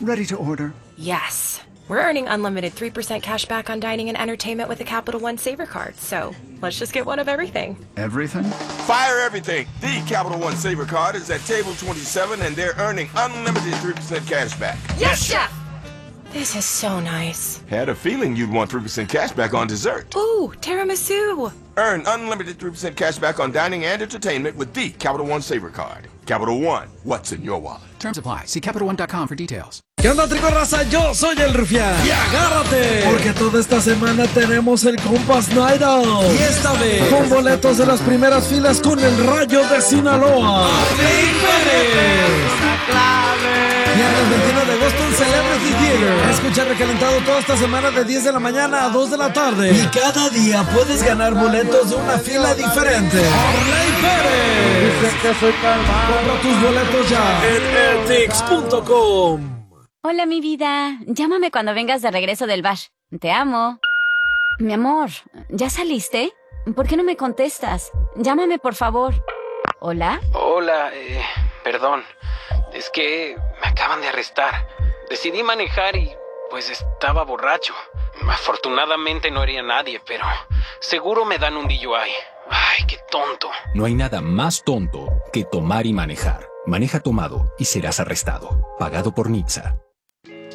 Ready to order. Yes. We're earning unlimited 3% cash back on dining and entertainment with the Capital One Saver card, so let's just get one of everything. Everything? Fire everything! The Capital One Saver card is at table 27 and they're earning unlimited 3% cash back. Yes, Chef! This is so nice. Had a feeling you'd want 3% cash back on dessert. Ooh, tiramisu! Earn unlimited 3% cash back on dining and entertainment with the Capital One Saver card. Capital One, what's in your wallet? Terms apply. See CapitalOne.com for details. ¿Qué onda, Trico Raza? Yo soy el Rufián. Y agárrate, porque toda esta semana tenemos el Compas Night Out. Y esta vez, con boletos de las primeras filas con el Rayo de Sinaloa. ¡Rey Pérez! Viernes 21 de agosto en Celebrity Theater. Escucha Recalentado toda esta semana de 10 de la mañana a 2 de la tarde. Y cada día puedes ganar boletos de una fila diferente. ¡Rey Pérez! Dicen que soy calmado. Compra tus boletos ya en etix.com. Hola, mi vida. Llámame cuando vengas de regreso del bar. Te amo. Mi amor, ¿ya saliste? ¿Por qué no me contestas? Llámame, por favor. ¿Hola? Hola, perdón. Es que me acaban de arrestar. Decidí manejar y pues estaba borracho. Afortunadamente no hería a nadie, pero seguro me dan un DUI. Ay, qué tonto. No hay nada más tonto que tomar y manejar. Maneja tomado y serás arrestado. Pagado por NHTSA.